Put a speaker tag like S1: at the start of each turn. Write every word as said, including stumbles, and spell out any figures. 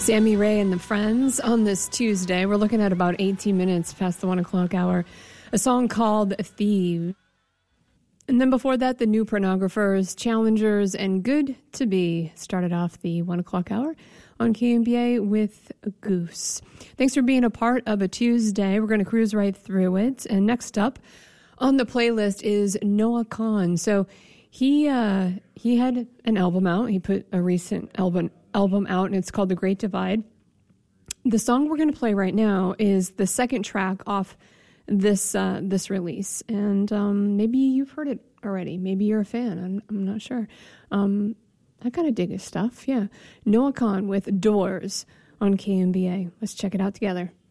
S1: Sammy Ray and the Friends on this Tuesday. We're looking at about eighteen minutes past the one o'clock hour. A song called Thief. And then before that, the New Pornographers, Challengers, and Good to Be started off the one o'clock hour on K M B A with Goose. Thanks for being a part of a Tuesday. We're going to cruise right through it. And next up on the playlist is Noah Kahan. So he uh, he had an album out. He put a recent album album out, and it's called The Great Divide. The song we're going to play right now is the second track off this uh, this release, and um, maybe you've heard it already. Maybe you're a fan. I'm, I'm not sure. Um, I kind of dig his stuff. Yeah, Noah Kahan with Doors on K M B A. Let's check it out together.